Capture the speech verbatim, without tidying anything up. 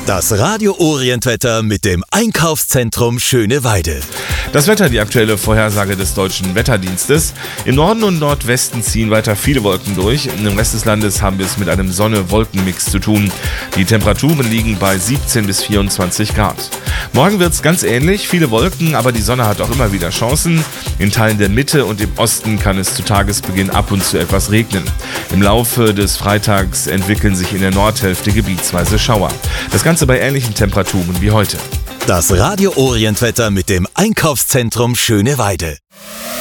Das Radio Orient-Wetter mit dem Einkaufszentrum Schöneweide. Das Wetter, die aktuelle Vorhersage des Deutschen Wetterdienstes. Im Norden und Nordwesten ziehen weiter viele Wolken durch. Im Rest des Landes haben wir es mit einem Sonne-Wolken-Mix zu tun. Die Temperaturen liegen bei siebzehn bis vierundzwanzig Grad. Morgen wird es ganz ähnlich, viele Wolken, aber die Sonne hat auch immer wieder Chancen. In Teilen der Mitte und im Osten kann es zu Tagesbeginn ab und zu etwas regnen. Im Laufe des Freitags entwickeln sich in der Nordhälfte gebietsweise Schauer. Das Ganze bei ähnlichen Temperaturen wie heute. Das Radio Orient-Wetter mit dem Einkaufszentrum Schöneweide.